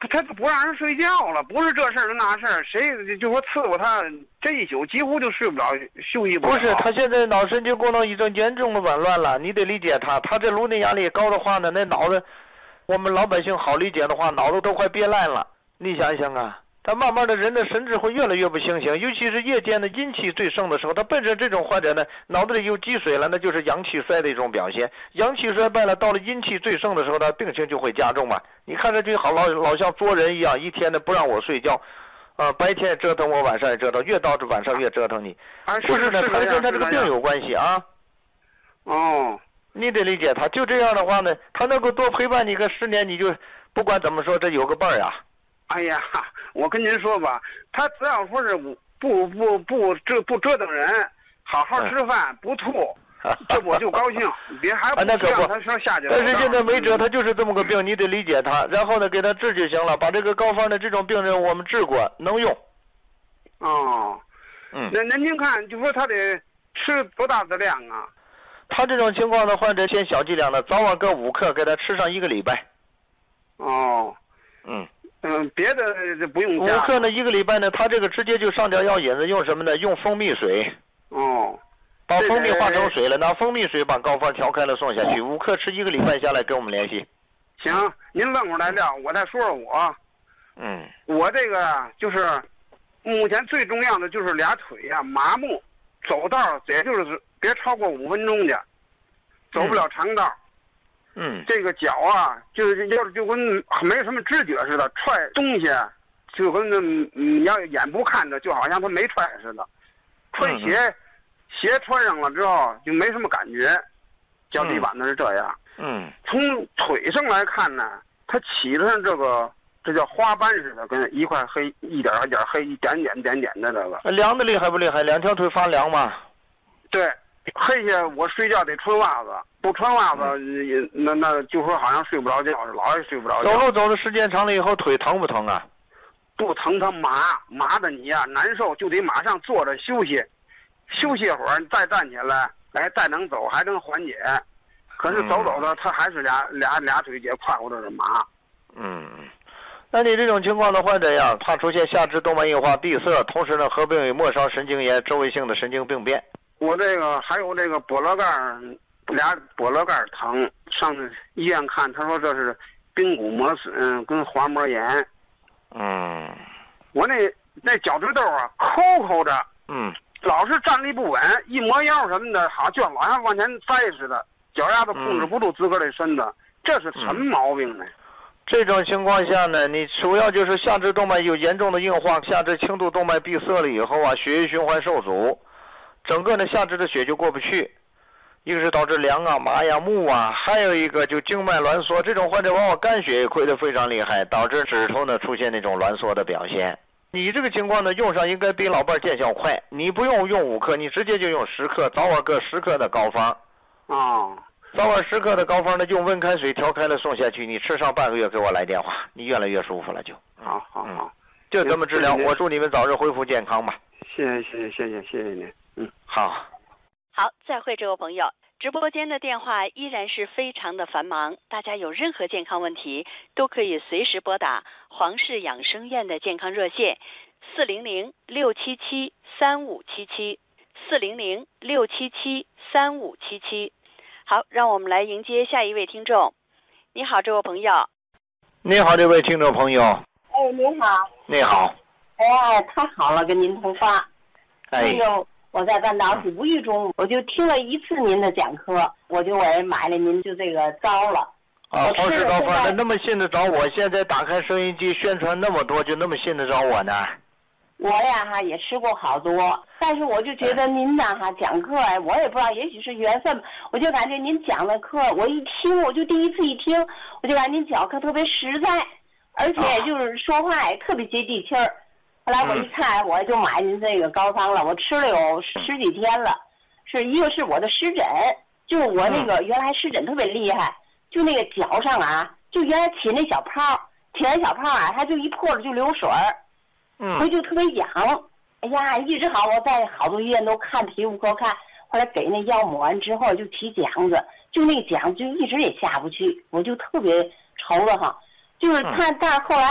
他都不让人睡觉了，不是这事儿就那事儿，谁就说伺候他这一宿几乎就睡不着，休息不了。 不是，他现在脑神经功能已经严重的紊乱了，你得理解他。他这颅内压力高的话呢，那脑子，我们老百姓好理解的话，脑子都快憋烂了。你想想啊，他慢慢的人的神智会越来越不清醒，尤其是夜间的阴气最盛的时候，他本身这种患者呢，脑子里有积水了，那就是阳气衰的一种表现。阳气衰败了，到了阴气最盛的时候，他病情就会加重嘛。你看这就好老像捉人一样，一天呢不让我睡觉。白天折腾我，晚上也折腾，越到这晚上越折腾你。不是呢，他跟他这个病有关系啊。 哦， 你得理解他，就这样的话呢，他能够多陪伴你个10年，你就不管怎么说，这有个伴儿啊。 哎呀，我跟您说吧，他只要说是不折腾人，好好吃饭，不吐。这我就高兴，别还不让他上下去。 但是现在没辙，他就是这么个病，你得理解他，然后呢给他治就行了。把这个高方的这种病人我们治过，能用。 哦，那您看，就说他得吃多大的量啊？ 他这种情况的患者先小剂量的，早晚各5克，给他吃上1个礼拜。 哦，别的不用加。 5克呢，1个礼拜呢，他这个直接就上点药引子，用什么呢？用蜂蜜水。 哦。 把蜂蜜化成水了，拿蜂蜜水把膏方调开了送下去，5克吃1个礼拜下来，跟我们联系。 行，您愣会儿来料，我再说说我。我这个就是目前最重要的就是俩腿呀麻木，走道也就是别超过5分钟去，走不了长道。这个脚啊，就是要是就跟没什么知觉似的，踹东西就跟你要眼不看着，就好像他没踹似的。穿鞋穿上了之后就没什么感觉，脚底板子是这样。从腿上来看呢，它起的这叫花斑似的，跟一块黑一点一点黑一点点的这个。 凉的厉害不厉害？2条腿发凉吗？ 对，黑下我睡觉得穿袜子，不穿袜子那就说好像睡不着觉，老也睡不着觉。 走路走的时间长了以后，腿疼不疼啊？ 不疼，它麻的你呀难受，就得马上坐着休息。休息会儿再站起来，再能走还能缓解。可是走的他还是俩腿也快活着的麻。 那你这种情况的患者呀，怕出现下肢动脉硬化闭塞，同时呢合并有末梢神经炎、周围性的神经病变。 我这个还有这个脖子盖俩脖子盖疼，上医院看，他说这是髌骨磨损跟滑膜炎。我那脚趾头啊抠着。老是站立不稳，一磨腰什么的，好就老像往前栽似的，脚丫子控制不住自个儿的身子，这是什么毛病呢？ 这种情况下呢，你主要就是下肢动脉有严重的硬化，下肢轻度动脉闭塞了以后啊，血液循环受阻，整个呢下肢的血就过不去，一个是导致凉啊、麻呀、木啊，还有一个就静脉挛缩，这种患者往往肝血也亏得非常厉害，导致指头呢出现那种挛缩的表现。你这个情况呢，用上应该比老伴见效快。你不用5克，你直接就用10克，早晚各10克的膏方。早晚10克的膏方呢，用温开水调开了送下去，你吃上半个月给我来电话，你越来越舒服了就。 好， 就这么治疗。我祝你们早日恢复健康吧。 谢谢您。 好， 再会，这位朋友。直播间的电话依然是非常的繁忙，大家有任何健康问题都可以随时拨打黄氏养生院的健康热线400-677-3577 400-677-3577。好，让我们来迎接下一位听众。你好，这位朋友。 你好，这位听众朋友。 您好。 你好。 太好了，跟您通话。那个我在半岛无意中我就听了1次您的讲课，我买了您就这个膏了。 黄氏膏方那么信得着我？现在打开收音机宣传那么多，就那么信得着我呢？ 我呀也吃过好多，但是我就觉得您呢讲课我也不知道，也许是缘分，我就感觉您讲的课我一听，我就第一次一听，我就感觉您讲课特别实在，而且就是说话也特别接地气儿。后来我一看，我就买您这个膏方了，我吃了有10几天了。一个是我的湿疹，就是我那个原来湿疹特别厉害，就那个脚上就原来起那小泡，起完小泡它就一破了就流水所以就特别痒。哎呀，一直我在好多医院都看皮肤科看，后来给那药抹完之后就起茧子，就那茧子就一直也下不去，我就特别愁的就是看，但是后来